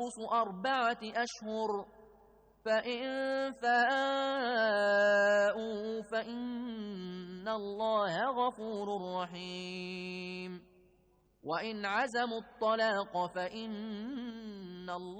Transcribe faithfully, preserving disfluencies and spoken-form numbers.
تربص أربعة أشهر فإن فاءوا فإن الله غفور رحيم وإن عزموا الطلاق فإن الله